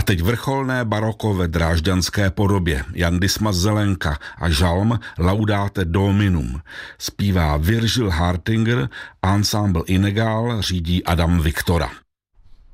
teď vrcholné baroko ve drážďanské podobě. Jan Dismas Zelenka a žalm Laudate Dominum. Zpívá Virgil Hartinger, ansámbl Inegal řídí Adam Viktora.